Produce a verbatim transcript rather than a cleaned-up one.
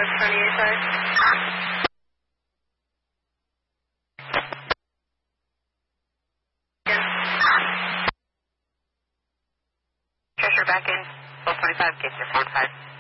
twenty-eight five. Cheshire back in, twelve twenty-five, get your phone five.